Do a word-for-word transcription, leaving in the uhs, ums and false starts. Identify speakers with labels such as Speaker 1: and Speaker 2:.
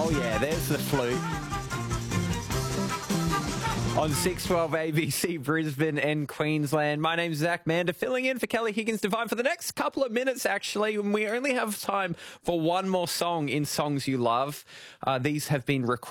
Speaker 1: Oh yeah, there's the flute. On six twelve A B C Brisbane and Queensland. My name's Zach Mander, filling in for Kelly Higgins Divine for the next couple of minutes, actually. And we only have time for one more song in Songs You Love. Uh, these have been requested.